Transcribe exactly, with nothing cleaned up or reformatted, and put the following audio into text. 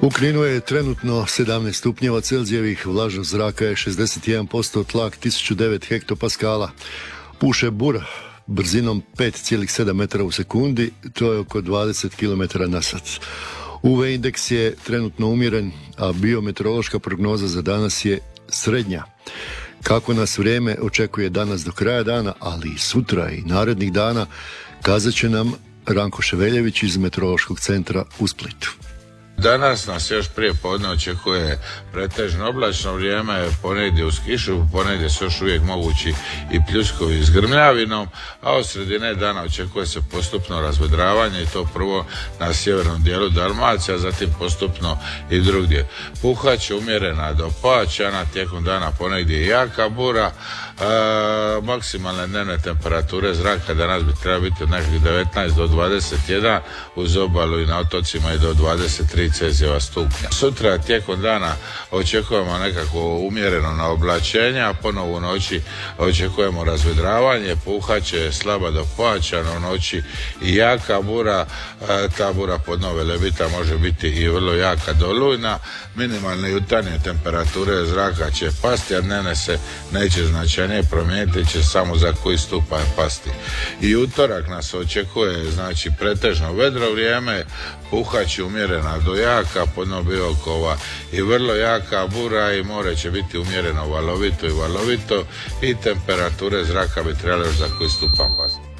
U Kninu je trenutno sedamnaest stupnjeva Celzijevih, vlažnost zraka je šezdeset jedan posto, tlak tisuću devet hektopaskala. Puše bura brzinom pet zarez sedam metara u sekundi, to je oko dvadeset kilometara na sat. U V indeks je trenutno umjeren, a biometeorološka prognoza za danas je srednja. Kako nas vrijeme očekuje danas do kraja dana, ali i sutra i narednih dana, kazat će nam Ranko Ševeljević iz Meteorološkog centra u Splitu. Danas nas još prije podne očekuje pretežno oblačno vrijeme, ponegdje uz kišu, ponegdje su još uvijek mogući i pljuskovi s grmljavinom, a od sredine dana očekuje se postupno razvedravanje i to prvo na sjevernom dijelu Dalmacije, a zatim postupno i drugdje. Puhać umjerena do pojačana, tijekom dana ponegdje i jaka bura, e, maksimalne dnevne temperature zraka danas bi treba biti od nekih devetnaest do dvadeset jedan, uz obalu i na otocima i do dvadeset tri Celzijeva stupnja. Sutra tijekom dana očekujemo nekako umjereno naoblačenje, a ponovo u noći očekujemo razvedravanje, puhaće slaba do pojačana, u noći i jaka bura, ta bura pod Nove Lebita može biti i vrlo jaka do olujna. Minimalne jutarnje temperature zraka će pasti, a dnevne se neće značajnije promijeniti, će samo za koji stupanj pasti. I utorak nas očekuje znači pretežno vedro vrijeme, puhać umjerena do jaka, podno Biokova i vrlo jaka bura i more će biti umjereno valovito i valovito i temperature zraka bi trebale još za koji stupanj pasti.